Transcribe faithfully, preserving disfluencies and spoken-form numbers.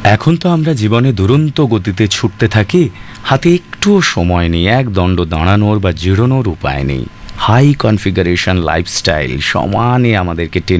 এখন তো আমরা জীবনে দুরন্ত গতিতে ছুটতে থাকি, হাতে একটুও সময় নেই এক দণ্ড দাঁড়ানোর বা জিরোনোর উপায় নেই। হাই কনফিগারেশন লাইফস্টাইল সমানে আমাদেরকে টেনে